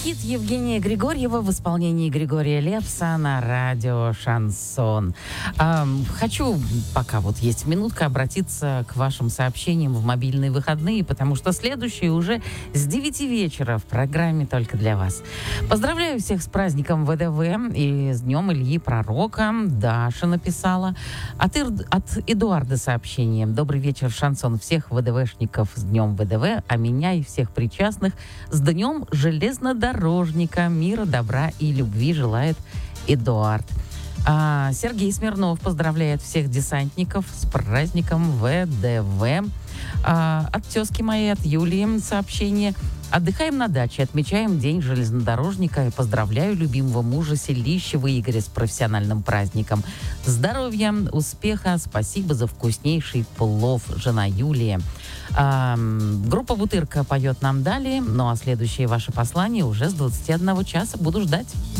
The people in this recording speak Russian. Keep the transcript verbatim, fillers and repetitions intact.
Хит Евгения Григорьева в исполнении Григория Лепса на радио «Шансон». А, хочу, пока вот есть минутка, обратиться к вашим сообщениям в мобильные выходные, потому что следующие уже с девяти вечера в программе только для вас. Поздравляю всех с праздником ВДВ и с Днем Ильи Пророка. Даша написала. От, Ир... От Эдуарда сообщение. Добрый вечер, «Шансон». Всех ВДВшников с Днем ВДВ, а меня и всех причастных с Днем железнодорожника. Мира, добра и любви желает Эдуард. А, Сергей Смирнов поздравляет всех десантников с праздником ВДВ. А, от тезки моей, от Юлии сообщение. Отдыхаем на даче, отмечаем День железнодорожника и поздравляю любимого мужа Селищева Игоря с профессиональным праздником. Здоровья, успеха, спасибо за вкуснейший плов, жена Юлия. А, группа «Бутырка» поет нам далее, ну а следующее ваше послание уже с двадцати одного часа. Буду ждать.